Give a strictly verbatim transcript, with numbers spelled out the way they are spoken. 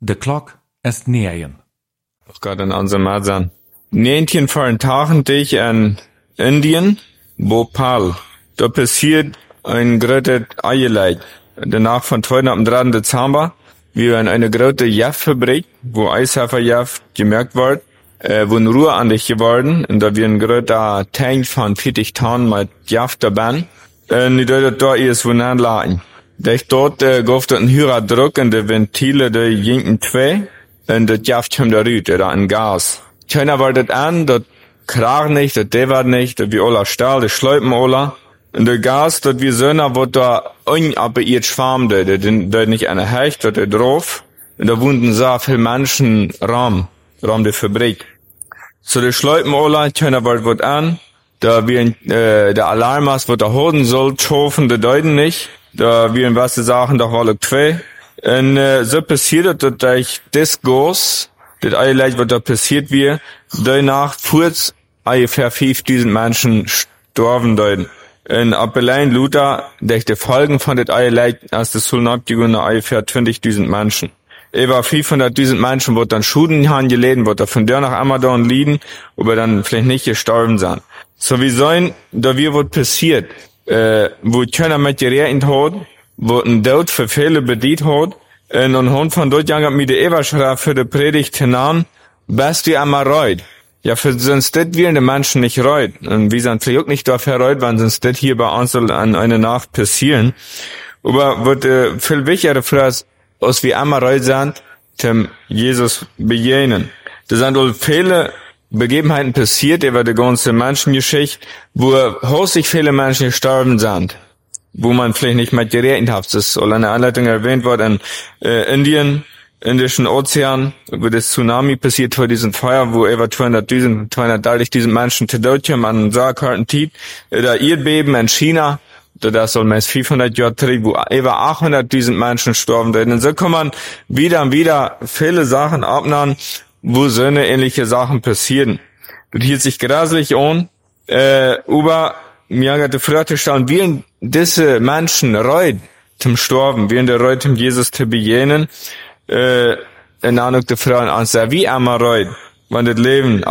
De klok est negen. Och Gott, in onze mazan. negentien Tagen dich in Indien, Bhopal. Da passiert ein großes Eierleid. Danach von zweiten am dritten Dezember, wie in eine große Jaffabrik, wo Eishaferjaff gemerkt wird, äh, wo ein Ruhe an dich geworden, und da wir ein großer Tank von vierzig Tonnen mit Jaff dabei, und die dort da ist, wo nan lagen. Dech dort, äh, gauft ein höherer Druck in die Ventile, die jinken zwei, und das Jaff kommt da rüt, oder ein Gas. Keiner wartet an, das krach nicht, das devert nicht, das wie Ola Stahl, das schleipen Ola. Und der Gas, das wie Söhner, wird da unabbeirrt schwarm, da, da, da nicht eine Hecht, da drauf. Und da wohnten so viele Menschen Raum, Raum der Fabrik. So, der schleipen Ola, keiner wartet an, da wie ein, äh, der Alarm ist, wird da holen soll, schofen, der deuten nicht. Da wie ein was Sachen, da war zwei. Und, äh, so passiert das, dass ich das Gas, das Eierleid, was da passiert wird, danach furz ungefähr fünftausend Menschen gestorben deuten. Und ab allein Luther, durch die Folgen von das Eierleid, als das Sultan abgegangen, ungefähr zwanzigtausend Menschen. Über fünfhunderttausend Menschen wird dann Schuden angelegen, wird da von der nach Amadon liegen, aber dann vielleicht nicht gestorben sein. So wie sollen, da wir was passiert, äh, wo keiner mit gerechnet hat, wo ein Tod für viele bedient hat, und anhand von dort gegangen mit der Eberschrift für die Predigt hinan, bist du einmal reut. Ja, für sonst das wären die Menschen nicht reut. Und wir sind vielleicht auch nicht dafür reut, wenn sonst das hier bei uns soll an einer Nacht passieren. Aber wird äh, viel wichtiger für uns, als wir einmal reut sind, dem Jesus begegnen. Da sind wohl viele Begebenheiten passiert über die ganze Menschengeschichte, wo hausig viele Menschen gestorben sind, wo man vielleicht nicht mit gerechnet hat. Das soll in der Anleitung erwähnt worden, in äh, Indien, Indischen Ozean, wo das Tsunami passiert vor diesem Feuer, wo über zweihunderttausend, zweihundertdreißigtausend Menschen zu Tod kommen an Saarkarten Tiet, oder Erdbeben in China, das soll meist fünfhundert Jahre zurück, wo über achthunderttausend Menschen gestorben sind. Und so kann man wieder und wieder viele Sachen abnehmen, wo so eine ähnliche Sachen passieren. Das hielt sich graselig an, äh, über mir hat die Frage stellen, wie diese Menschen reut zum Sterben, wie in der Reut zum Jesus zu begegnen, äh, in Ahnung der Frauen an, wie einmal reut, wenn das Leben